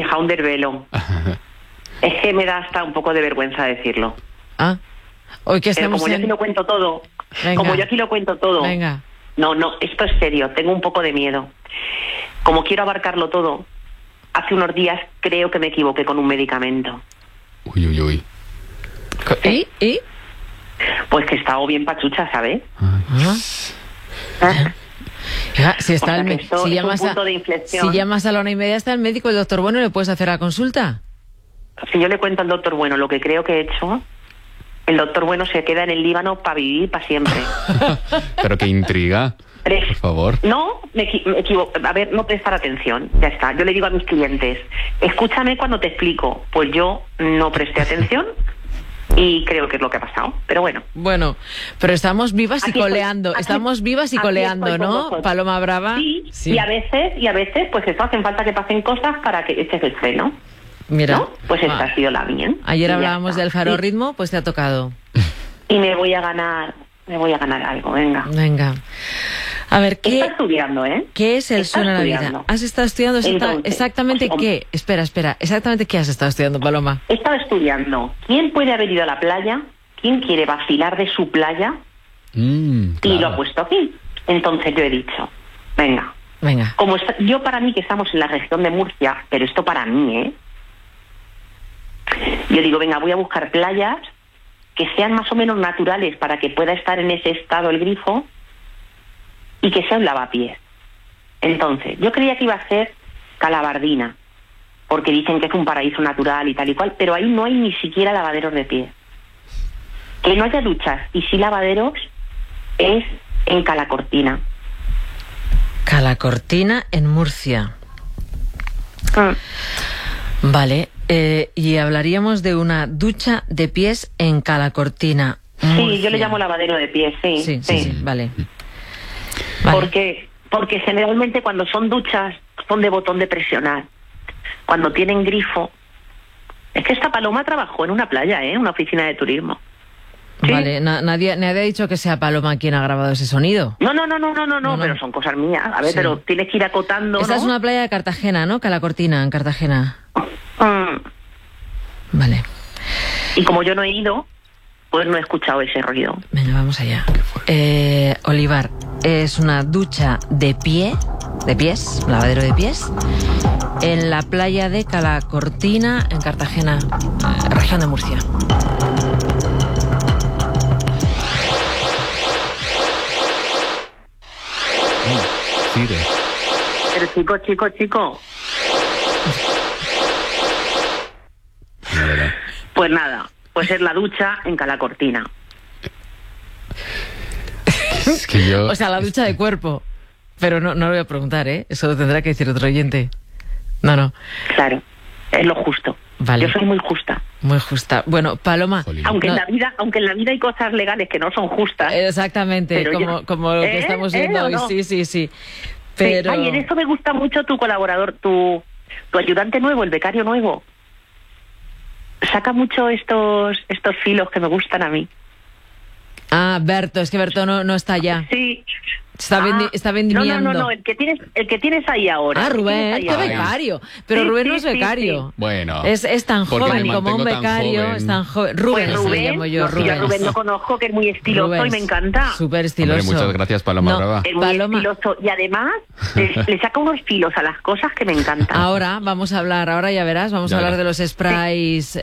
un desvelo. Es que me da hasta un poco de vergüenza decirlo. Hoy que pero como yo aquí lo cuento todo, Venga. No, esto es serio, tengo un poco de miedo. Como quiero abarcarlo todo, hace unos días creo que me equivoqué con un medicamento. Uy. ¿Y? Pues que he estado bien pachucha, ¿sabes? Si está si llamas punto de inflexión. Si llamas a la 1:30 está el médico, el doctor Bueno, ¿le puedes hacer la consulta? Si yo le cuento al doctor Bueno lo que creo que he hecho, el doctor Bueno se queda en el Líbano para vivir para siempre. Pero qué intriga, por favor. No, me equivoco. A ver, no prestar atención, ya está. Yo le digo a mis clientes, escúchame cuando te explico. Pues yo no presté atención y creo que es lo que ha pasado, pero bueno. Bueno, pero estamos vivas y Aquí coleando, ¿no? Paloma Brava. Sí. Y a veces, pues eso, hacen falta que pasen cosas para que eches el freno. Mira, ¿no? Pues esta ha sido la mía. Ayer hablábamos del Faro Ritmo, pues te ha tocado. Y me voy a ganar algo, venga. A ver, ¿qué estás estudiando, ¿Qué es el sueño de la vida? ¿Has estado estudiando exactamente qué? Espera, ¿exactamente qué has estado estudiando, Paloma? He estado estudiando quién puede haber ido a la playa, quién quiere vacilar de su playa, y lo ha puesto aquí. Entonces yo he dicho, venga. Como yo para mí que estamos en la región de Murcia, pero esto para mí, yo digo, venga, voy a buscar playas que sean más o menos naturales para que pueda estar en ese estado el grifo y que sea un lavapiés. Entonces, yo creía que iba a ser Calabardina, porque dicen que es un paraíso natural y tal y cual, pero ahí no hay ni siquiera lavaderos de pies. Que no haya duchas y sí lavaderos es en Calacortina. Calacortina, en Murcia. Vale, y hablaríamos de una ducha de pies en Calacortina, Murcia. Sí, yo le llamo lavadero de pies, sí. Sí, vale. Porque generalmente cuando son duchas son de botón de presionar. Cuando tienen grifo... Es que esta Paloma trabajó en una playa, en una oficina de turismo. ¿Sí? Vale, nadie ha dicho que sea Paloma quien ha grabado ese sonido. No, pero son cosas mías. A ver, pero tienes que ir acotando, Esta es una playa de Cartagena, ¿no? Calacortina, en Cartagena. Vale. Y como yo no he ido, pues no he escuchado ese ruido. Venga, vamos allá. Olivar, es una ducha de pies, un lavadero de pies, en la playa de Calacortina, en Cartagena, región de Murcia. Pero chico. Pues nada, pues es la ducha en Calacortina. Es que yo... O sea, la ducha de cuerpo. Pero no lo voy a preguntar, Eso lo tendrá que decir otro oyente. No. Claro, es lo justo. Vale. Yo soy muy justa. Muy justa. Bueno, Paloma... Aunque en la vida hay cosas legales que no son justas. Exactamente, como lo que estamos viendo hoy. No. Sí. Pero... Ay, en eso me gusta mucho tu colaborador, tu ayudante nuevo, el becario nuevo. Saca mucho estos filos que me gustan a mí. Berto, es que Berto no está allá. Sí. Está vendimiando. No, el que tienes ahí ahora. Rubén, qué becario. Pero Rubén no es becario. Sí. Bueno. Es tan joven como un becario, es tan joven. Rubén, pues le llamo yo, Rubén. Yo a Rubén lo conozco, que es muy estiloso y me encanta. Súper estiloso. Hombre, muchas gracias, Paloma Brava. Es muy estiloso y además le saca unos filos a las cosas que me encantan. Ahora ya verás, vamos a hablar de los sprays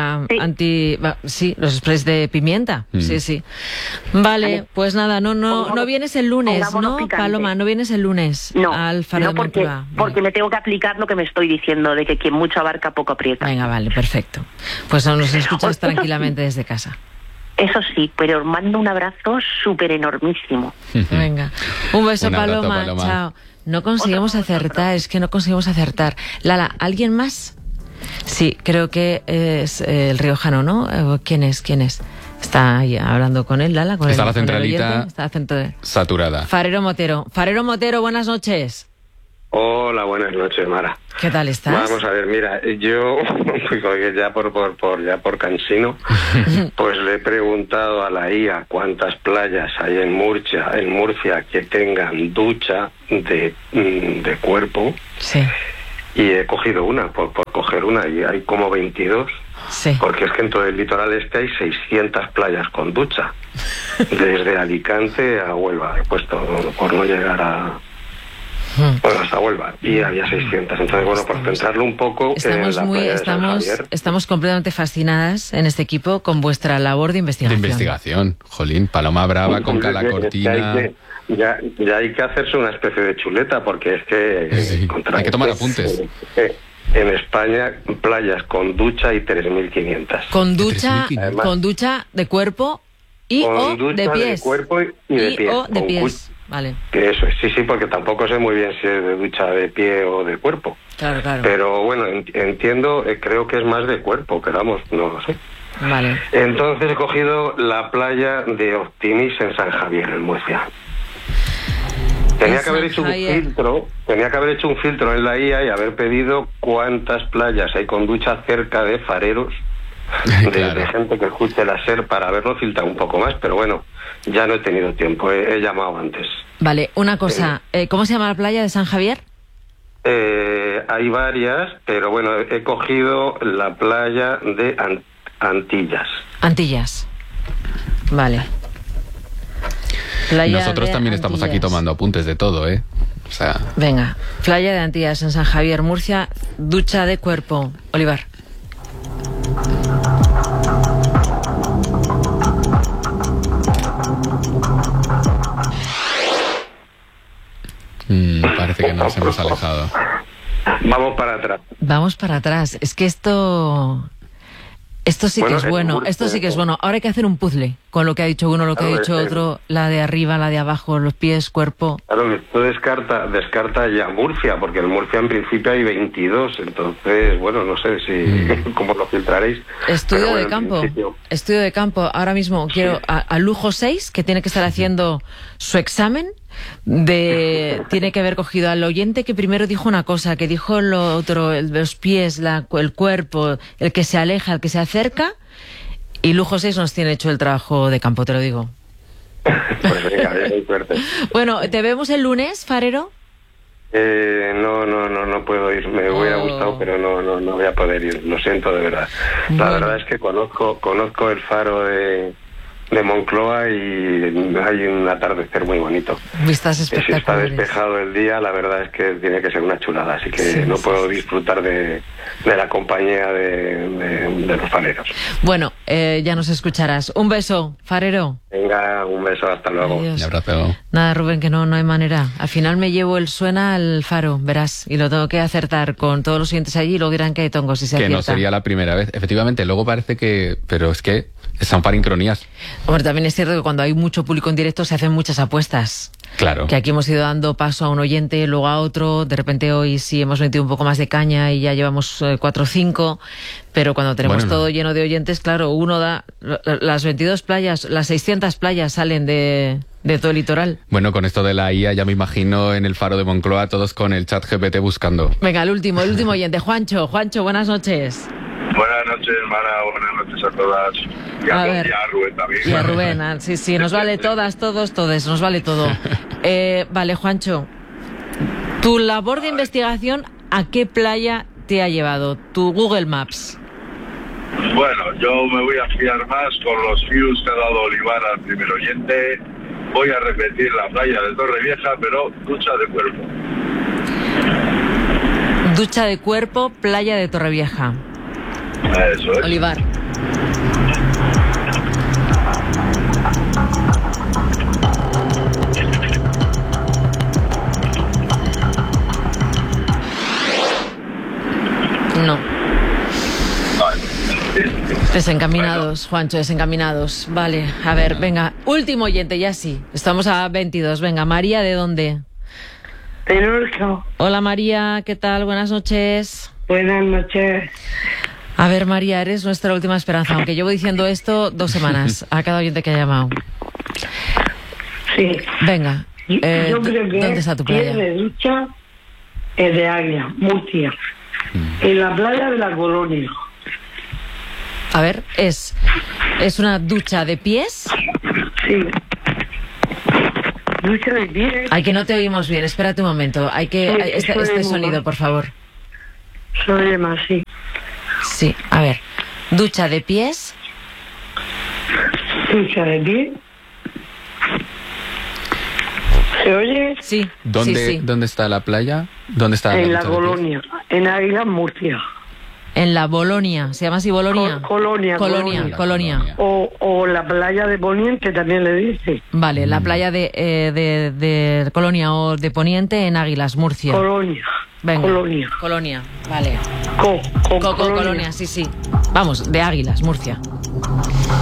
los sprays de pimienta. Sí. Vale, pues nada, no vienes el lunes. ¿No, Paloma? ¿No vienes el lunes al Faro de Moncloa? Porque me tengo que aplicar lo que me estoy diciendo, de que quien mucho abarca, poco aprieta. Venga, vale, perfecto. Pues nos escuchas tranquilamente desde casa. Eso sí, pero os mando un abrazo súper enormísimo. Venga, un beso, Paloma. Chao. No conseguimos acertar. Lala, ¿alguien más? Sí, creo que es el riojano, ¿no? ¿Quién es? Está ahí hablando con él, Lala. Está la centralita saturada. Farero Motero, buenas noches. Hola, buenas noches, Mara. ¿Qué tal estás? Vamos a ver, mira, yo ya por cansino, pues le he preguntado a la IA cuántas playas hay en Murcia que tengan ducha de cuerpo. Sí. Y he cogido una por coger una y hay como 22. Sí. Porque es que en todo el litoral este hay 600 playas con ducha. Desde Alicante a Huelva, he puesto por no llegar a... Bueno, hasta Huelva, y había 600. Entonces, bueno, por pensarlo un poco... Estamos completamente fascinadas en este equipo con vuestra labor de investigación. De investigación, jolín, Paloma Brava con Calacortina... Ya hay que hacerse una especie de chuleta, porque es que... Sí, hay que tomar apuntes. En España, playas con ducha y 3.500. Con ducha de cuerpo y o de pies. De cuerpo y de pies. O de pies. Vale. Eso es, sí, porque tampoco sé muy bien si es de ducha de pie o de cuerpo. Claro. Pero bueno, entiendo, creo que es más de cuerpo, pero vamos, no lo sé. Vale. Entonces he cogido la playa de Optimis en San Javier, en Murcia. Tenía que haber hecho un filtro en la IA y haber pedido cuántas playas hay con ducha cerca de fareros, de gente que escuche la SER, para haberlo filtrado un poco más, pero bueno, ya no he tenido tiempo, he llamado antes. Vale, una cosa, ¿cómo se llama la playa de San Javier? Hay varias, pero bueno, he cogido la playa de Antillas. Antillas, vale. Playa Nosotros también estamos aquí tomando apuntes de todo, ¿eh? O sea... Venga, playa de Antillas en San Javier, Murcia, ducha de cuerpo. Olivar. Parece que nos hemos alejado. Vamos para atrás. Vamos para atrás. Es que esto sí que es bueno. Esto sí que es bueno. Ahora hay que hacer un puzzle con lo que ha dicho uno, lo que ha dicho otro, la de arriba, la de abajo, los pies, cuerpo. Claro, esto descarta ya Murcia, porque en Murcia en principio hay 22, entonces, bueno, no sé si cómo lo filtraréis. Estudio de campo. Ahora mismo quiero a Lujo 6, que tiene que estar haciendo su examen. Tiene que haber cogido al oyente que primero dijo una cosa, que dijo lo otro, los pies, el cuerpo, el que se aleja, el que se acerca, y Lujo 6 nos tiene hecho el trabajo de campo, te lo digo. Pues venga, hay suerte. Bueno, ¿te vemos el lunes, Farero? No puedo ir, me hubiera gustado, pero no voy a poder ir, lo siento de verdad. La verdad es que conozco el faro de Moncloa y hay un atardecer muy bonito. Vistas espectaculares. Si está despejado el día, la verdad es que tiene que ser una chulada, así que puedo disfrutar de la compañía de los fareros. Bueno, ya nos escucharás. Un beso, Farero. Venga, un beso, hasta luego. Adiós. Un abrazo. Nada, Rubén, que no hay manera. Al final me llevo el suena al faro, verás, y lo tengo que acertar con todos los siguientes allí y luego dirán que hay tongo si se acierta. Que no sería la primera vez. Efectivamente, luego parece que... Pero es que son parincronías. Hombre, también es cierto que cuando hay mucho público en directo se hacen muchas apuestas. Claro. Que aquí hemos ido dando paso a un oyente, luego a otro. De repente hoy sí hemos metido un poco más de caña y ya llevamos 4 o 5. Pero cuando tenemos todo lleno de oyentes, claro, uno da... Las 22 playas, las 600 playas salen de todo el litoral. Bueno, con esto de la IA ya me imagino en el faro de Moncloa todos con el chat GPT buscando. Venga, el último oyente. Juancho, buenas noches. Buenas noches, hermana, buenas noches a todas. Y a Rubén también. Y a Rubén, sí, nos vale todos, nos vale todo. Vale, Juancho, tu labor de investigación, ¿a qué playa te ha llevado? Tu Google Maps. Bueno, yo me voy a fiar más con los views que ha dado Olivar al primer oyente. Voy a repetir la playa de Torrevieja, pero ducha de cuerpo. Ducha de cuerpo, playa de Torrevieja. Eso es. Olivar. No. Desencaminados, Juancho, desencaminados. Vale, a ver, venga, último oyente, ya sí. Estamos a 22. Venga, María, ¿de dónde? De Lorca. Hola, María, ¿qué tal? Buenas noches. Buenas noches. A ver, María, eres nuestra última esperanza, aunque llevo diciendo esto 2 semanas a cada oyente que ha llamado. Sí. Venga, yo creo que ¿dónde está tu playa? de ducha es de Águila, Murcia. En la playa de la Colonia. A ver, ¿es una ducha de pies? Sí. Ducha de pies. Ay, que no te oímos bien, espérate un momento. Hay que... Sí, este sonido, por favor. Soy más, sí. Sí, a ver. Ducha de pies. Ducha de pies. ¿Se oye? Sí. ¿Dónde está la playa? ¿Dónde está en la Colonia, en Águilas, Murcia. En la Bolonia, ¿se llama así Bolonia? Colonia. O la playa de Poniente también le dice. Vale, la playa de Colonia o de Poniente en Águilas, Murcia. Colonia. Venga. Colonia, vale. Colonia, sí. Vamos, de Águilas, Murcia.